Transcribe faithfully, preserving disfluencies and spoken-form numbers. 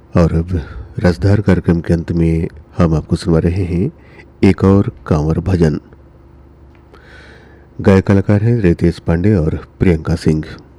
और अब रसधार कार्यक्रम के अंत में हम आपको सुनवा रहे हैं एक और कांवर भजन। गायक कलाकार हैं रितेश पांडे और प्रियंका सिंह।